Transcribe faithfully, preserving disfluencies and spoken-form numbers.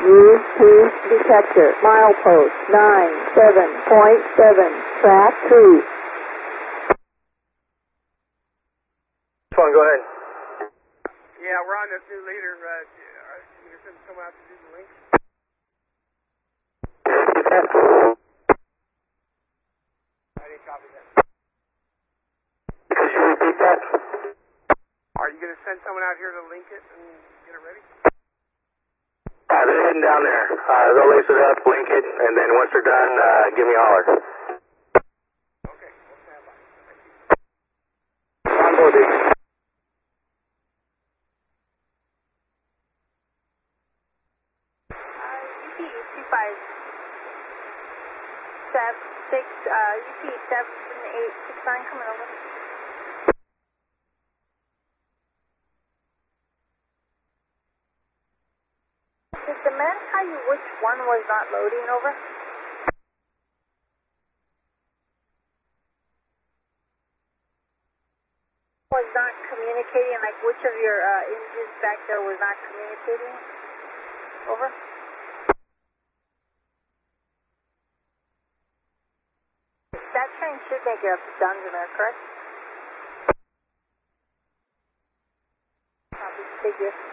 U P detector, milepost nine seven point seven, track two. One, go ahead. Yeah, we're on this new leader. Uh, are you going to send someone out to do the link? I didn't copy that. Could you repeat that? Are you going to send someone out here to link it and get it ready? Yeah, they're heading down there. Uh, they'll lace it up, link it, and then once they're done, uh, give me a holler. Okay, we'll stand by. Thank you. On board, dude. U P two five seven six, uh, U P seven eight six nine coming over. Did the man tell you which one was not loading over? Was not communicating, like which of your uh, engines back there was not communicating? Over? That train should make it up to Dunsmuir, correct? Copy, figure.